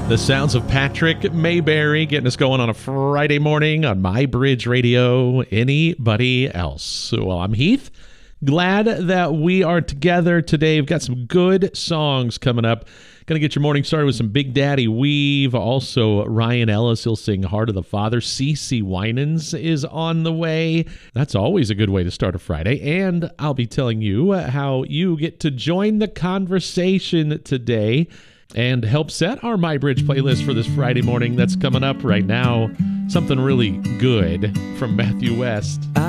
The sounds of Patrick Mayberry getting us going on a Friday morning on My Bridge Radio. Anybody else? Well, I'm Heath. Glad that we are together today. We've got some good songs coming up. Going to get your morning started with some Big Daddy Weave. Also, Ryan Ellis, he'll sing Heart of the Father. CeCe Winans is on the way. That's always a good way to start a Friday. And I'll be telling you how you get to join the conversation today and help set our My Bridge playlist for this Friday morning. That's coming up right now. Something really good from Matthew West.